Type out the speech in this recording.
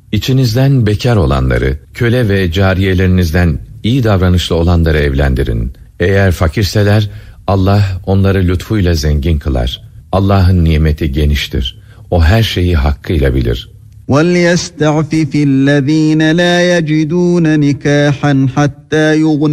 İçinizden bekar olanları, köle ve cariyelerinizden iyi davranışlı olanları evlendirin. Eğer fakirseler, Allah onları lütfuyla zengin kılar. Allah'ın nimeti geniştir. O her şeyi hakkıyla bilir. وَلْيَسْتَعْفِفِ الَّذ۪ينَ لَا يَجِدُونَ نِكَاحًا حَتَّى